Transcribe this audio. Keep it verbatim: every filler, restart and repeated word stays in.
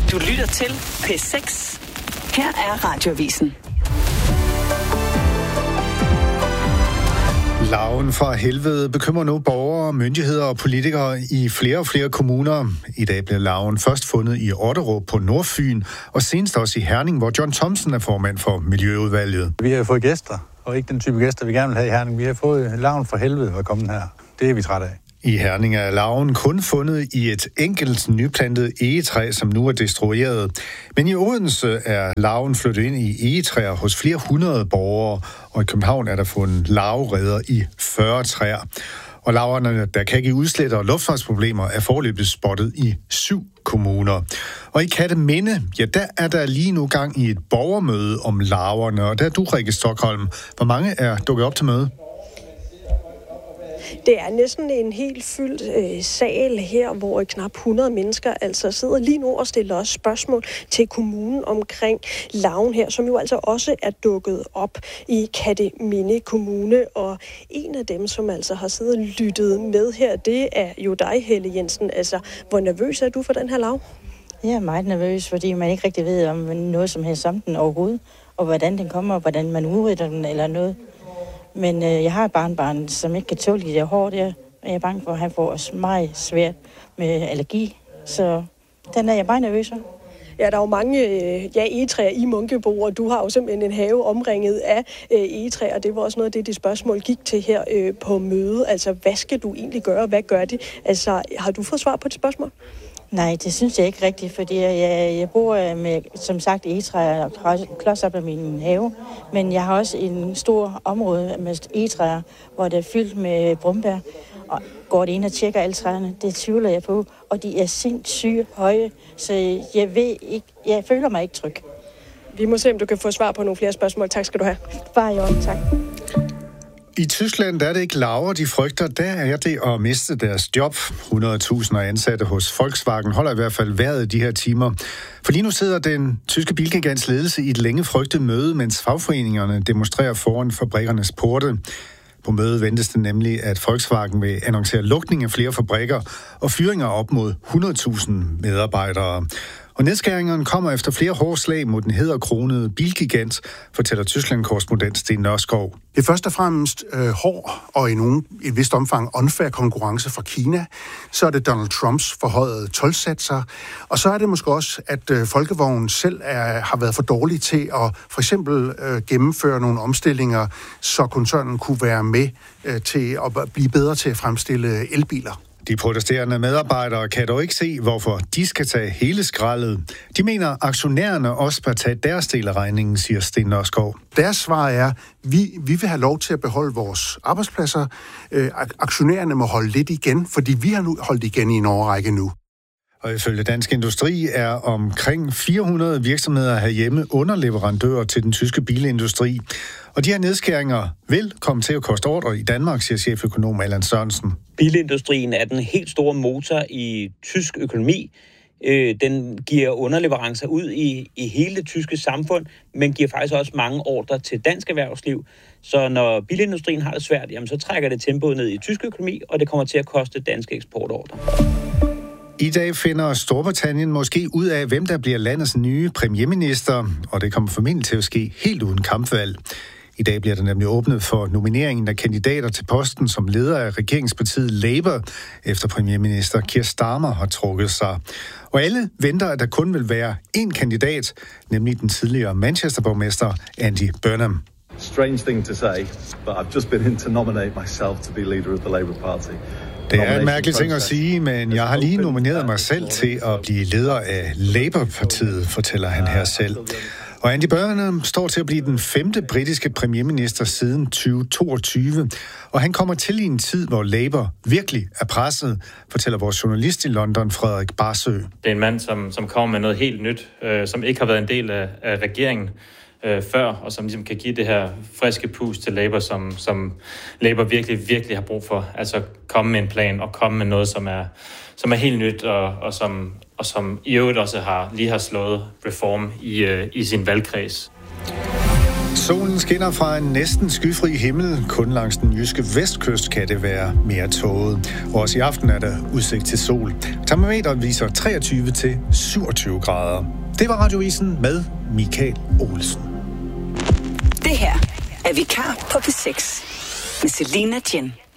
Du lytter til P seks. Her er Radioavisen. Larven fra helvede bekymrer nu borgere, myndigheder og politikere i flere og flere kommuner. I dag blev larven først fundet i Otterup på Nordfyn, og senest også i Herning, hvor John Thomsen er formand for Miljøudvalget. Vi har fået gæster, og ikke den type gæster, vi gerne vil have i Herning. Vi har fået larven fra helvede at komme her. Det er vi trætte af. I Herning er larven kun fundet i et enkelt nyplantet egetræ, som nu er destrueret. Men i Odense er larven flyttet ind i egetræer hos flere hundrede borgere, og i København er der fundet larvereder i fyrre træer. Og larverne, der kan give udslæt og luftfartsproblemer, er foreløbigt spottet i syv kommuner. Og i Katteminde, ja, der er der lige nu gang i et borgermøde om larverne, og der er du, Rikke Stockholm. Hvor mange er dukket op til møde? Det er næsten en helt fyldt øh, sal her, hvor knap hundrede mennesker altså sidder lige nu og stiller også spørgsmål til kommunen omkring larven her, som jo altså også er dukket op i Katteminde Kommune. Og en af dem, som altså har siddet og lyttet med her, det er jo dig, Helle Jensen. Altså, hvor nervøs er du for den her larve? Jeg er meget nervøs, fordi man ikke rigtig ved om noget som helst om den overhovedet, og hvordan den kommer, og hvordan man udrydder den eller noget. Men øh, jeg har et barnbarn, som ikke kan tåle det der hår der, og jeg er bange for, at han får også meget svært med allergi. Så den er jeg meget nervøs for. Ja, der er jo mange øh, ja, egetræer i Munkebo, og du har jo simpelthen en have omringet af øh, egetræer. Det var også noget af det, de spørgsmål gik til her øh, på mødet. Altså, hvad skal du egentlig gøre, hvad gør de? Altså, har du fået svar på et spørgsmål? Nej, det synes jeg ikke rigtigt, fordi jeg, jeg bor med, som sagt, egetræer klods op af min have, men jeg har også en stor område med egetræer, hvor det er fyldt med brumbær, og går det ind og tjekker alle træerne, det tvivler jeg på, og de er sindssygt høje, så jeg ved ikke, jeg føler mig ikke tryg. Vi må se, om du kan få svar på nogle flere spørgsmål. Tak skal du have. Bare i orden, tak. I Tyskland der er det ikke larver, de frygter. Der er det at miste deres job. hundrede tusind ansatte hos Volkswagen holder i hvert fald vejret de her timer. For lige nu sidder den tyske bilgigants ledelse i et længe frygtet møde, mens fagforeningerne demonstrerer foran fabrikkernes porte. På mødet ventes det nemlig, at Volkswagen vil annoncere lukning af flere fabrikker og fyringer op mod hundrede tusind medarbejdere. Og nedskæringerne kommer efter flere hårde slag mod den hæderkronede bilgigant, fortæller Tyskland-korrespondent Sten Nørskov. Det er først og fremmest øh, hård og i nogen, i et vist omfang unfair konkurrence fra Kina. Så er det Donald Trumps forhøjede toldsatser. Og så er det måske også, at øh, Folkevognen selv er, har været for dårlig til at for eksempel øh, gennemføre nogle omstillinger, så koncernen kunne være med øh, til at blive bedre til at fremstille elbiler. De protesterende medarbejdere kan dog ikke se, hvorfor de skal tage hele skraldet. De mener, aktionærerne også bør tage deres del af regningen, siger Sten Nørskov. Deres svar er, vi, vi vil have lov til at beholde vores arbejdspladser. Øh, aktionærerne må holde lidt igen, fordi vi har nu holdt igen i en årrække nu. Og ifølge Dansk Industri er omkring fire hundrede virksomheder herhjemme underleverandører til den tyske bilindustri. Og de her nedskæringer vil komme til at koste ordre i Danmark, siger cheføkonom Allan Sørensen. Bilindustrien er den helt store motor i tysk økonomi. Den giver underleverancer ud i, i hele det tyske samfund, men giver faktisk også mange ordre til dansk erhvervsliv. Så når bilindustrien har det svært, jamen, så trækker det tempoet ned i tysk økonomi, og det kommer til at koste danske eksportordre. I dag finder Storbritannien måske ud af, hvem der bliver landets nye premierminister, og det kommer formentlig til at ske helt uden kampvalg. I dag bliver der nemlig åbnet for nomineringen af kandidater til posten som leder af regeringspartiet Labour, efter premierminister Keir Starmer har trukket sig. Og alle venter, at der kun vil være én kandidat, nemlig den tidligere Manchester-borgmester Andy Burnham. Strange thing to say, but I've just been in to nominate myself to be leader of the Labour Party. Det er en mærkelig ting at sige, men jeg har lige nomineret mig selv til at blive leder af Labour-partiet, fortæller han her selv. Og Andy Burnham står til at blive den femte britiske premierminister siden tyve toogtyve, og han kommer til i en tid, hvor Labour virkelig er presset, fortæller vores journalist i London, Frederik Barsø. Det er en mand, som, som kommer med noget helt nyt, øh, som ikke har været en del af, af regeringen øh, før, og som ligesom kan give det her friske pust til Labour, som, som Labour virkelig, virkelig har brug for. Altså komme med en plan og komme med noget, som er, som er helt nyt, og, og, som, og som i øvrigt også har, lige har slået Reform i, øh, i sin valgkreds. Solen skinner fra en næsten skyfri himmel. Kun langs den jyske vestkyst kan det være mere tåget. Også i aften er der udsigt til sol. Termometeret viser treogtyve til syvogtyve grader. Det var Radioavisen med Michael Olsen. Det her er Vikar på P seks med Selina Tjen.